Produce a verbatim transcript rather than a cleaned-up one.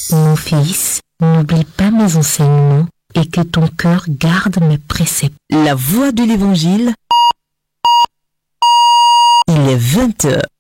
Mon fils, n'oublie pas mes enseignements et que ton cœur garde mes préceptes. La voix de l'Évangile, il est vingt heures.